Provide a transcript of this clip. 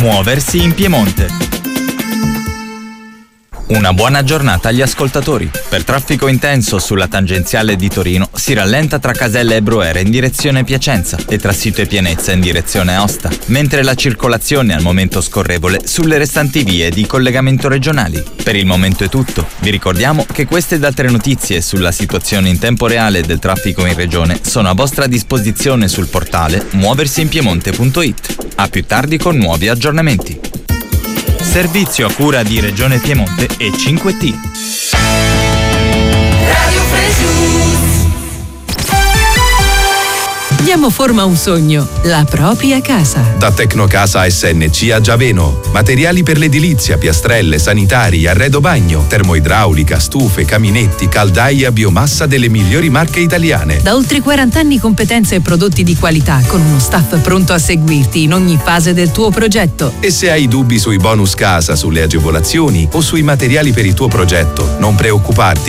Muoversi in Piemonte. Una buona giornata agli ascoltatori. Per traffico intenso sulla tangenziale di Torino si rallenta tra Caselle e Brunera in direzione Piacenza e tra Sito e Pienezza in direzione Aosta, mentre la circolazione è al momento scorrevole sulle restanti vie di collegamento regionali. Per il momento è tutto. Vi ricordiamo che queste ed altre notizie sulla situazione in tempo reale del traffico in regione sono a vostra disposizione sul portale muoversiinpiemonte.it. A più tardi con nuovi aggiornamenti. Servizio a cura di Regione Piemonte e 5T. Radio Fresus. Diamo forma a un sogno, la propria casa. Da Tecnocasa SNC a Giaveno. Materiali per l'edilizia, piastrelle, sanitari, arredo bagno, termoidraulica, stufe, caminetti, caldaie a biomassa delle migliori marche italiane. Da oltre 40 anni competenze e prodotti di qualità con uno staff pronto a seguirti in ogni fase del tuo progetto. E se hai dubbi sui bonus casa, sulle agevolazioni o sui materiali per il tuo progetto, non preoccuparti.